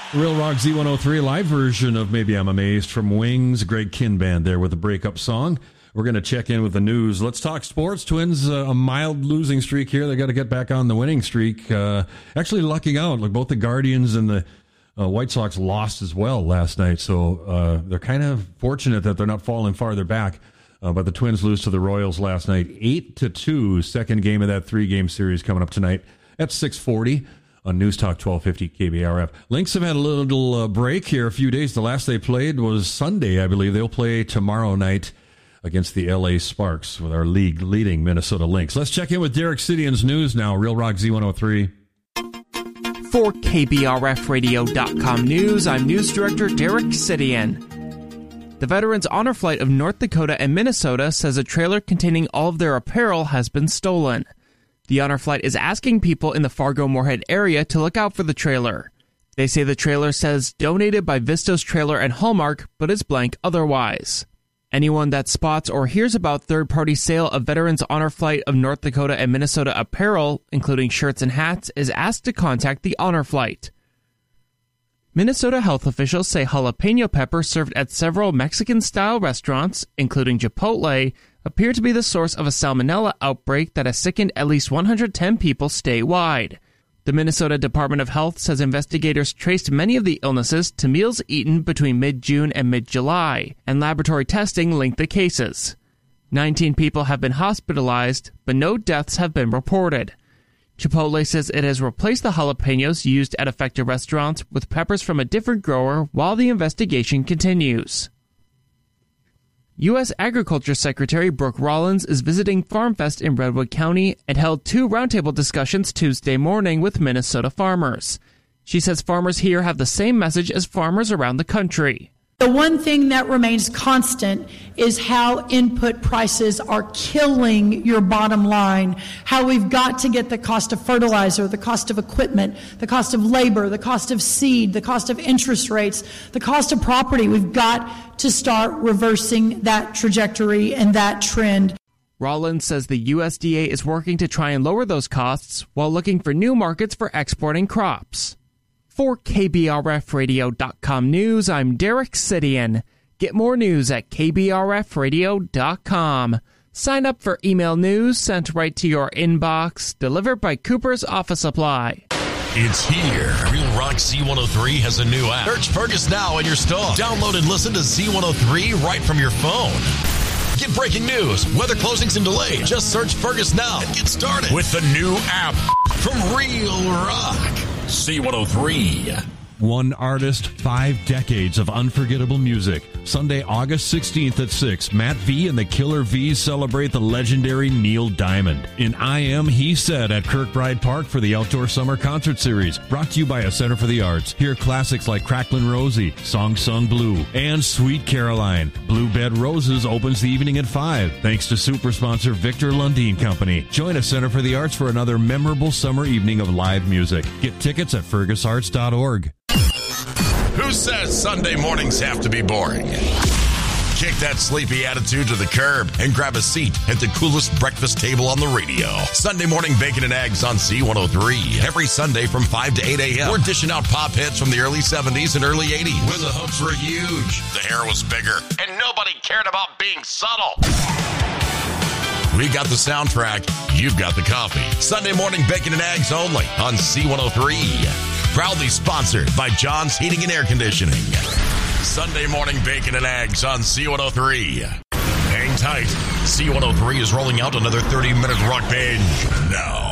Real Rock Z103 live version of Maybe I'm Amazed from Wings. Greg Kinband there with a breakup song. We're going to check in with the news. Let's talk sports. Twins, a mild losing streak here. They got to get back on the winning streak. Actually lucking out. Like both the Guardians and the White Sox lost as well last night. So they're kind of fortunate that they're not falling farther back. But the Twins lose to the Royals last night, 8-2. Second game of that 3-game series coming up tonight at 6:40. On News Talk 1250 KBRF. Lynx have had a little break here, a few days. The last they played was Sunday, I believe. They'll play tomorrow night against the LA Sparks with our league-leading Minnesota Lynx. Let's check in with Derek Sidian's news now. Real Rock Z103. For KBRFradio.com News, I'm News Director Derek Sidian. The Veterans Honor Flight of North Dakota and Minnesota says a trailer containing all of their apparel has been stolen. The Honor Flight is asking people in the Fargo-Moorhead area to look out for the trailer. They say the trailer says donated by Vistos Trailer and Hallmark, but is blank otherwise. Anyone that spots or hears about third-party sale of Veterans Honor Flight of North Dakota and Minnesota apparel, including shirts and hats, is asked to contact the Honor Flight. Minnesota health officials say jalapeno pepper served at several Mexican-style restaurants, including Chipotle, appear to be the source of a salmonella outbreak that has sickened at least 110 people statewide. The Minnesota Department of Health says investigators traced many of the illnesses to meals eaten between mid-June and mid-July, and laboratory testing linked the cases. 19 people have been hospitalized, but no deaths have been reported. Chipotle says it has replaced the jalapenos used at affected restaurants with peppers from a different grower while the investigation continues. U.S. Agriculture Secretary Brooke Rollins is visiting FarmFest in Redwood County and held 2 roundtable discussions Tuesday morning with Minnesota farmers. She says farmers here have the same message as farmers around the country. The one thing that remains constant is how input prices are killing your bottom line, how we've got to get the cost of fertilizer, the cost of equipment, the cost of labor, the cost of seed, the cost of interest rates, the cost of property. We've got to start reversing that trajectory and that trend. Rollins says the USDA is working to try and lower those costs while looking for new markets for exporting crops. For KBRFradio.com News, I'm Derek Sidian. Get more news at KBRFradio.com. Sign up for email news sent right to your inbox, delivered by Cooper's Office Supply. It's here. Real Rock Z103 has a new app. Search Fergus now in your store. Download and listen to Z103 right from your phone. Get breaking news, weather closings and delays. Just search Fergus now and get started with the new app from Real Rock Z103. One artist, 5 decades of unforgettable music. Sunday, August 16th at 6, Matt V and the Killer V's celebrate the legendary Neil Diamond in I Am, He Said at Kirkbride Park for the Outdoor Summer Concert Series. Brought to you by a Center for the Arts. Hear classics like Cracklin' Rosie, Song Sung Blue, and Sweet Caroline. Blue Bed Roses opens the evening at 5. Thanks to super sponsor Victor Lundeen Company. Join a Center for the Arts for another memorable summer evening of live music. Get tickets at fergusarts.org. Who says Sunday mornings have to be boring? Kick that sleepy attitude to the curb and grab a seat at the coolest breakfast table on the radio. Sunday morning bacon and eggs on Z103. Every Sunday from 5 to 8 a.m. We're dishing out pop hits from the early 70s and early 80s. When the hooks were huge, the hair was bigger, and nobody cared about being subtle. We got the soundtrack, you've got the coffee. Sunday morning bacon and eggs only on Z103. Proudly sponsored by John's Heating and Air Conditioning. Sunday morning bacon and eggs on C103. Hang tight. C103 is rolling out another 30-minute rock binge now.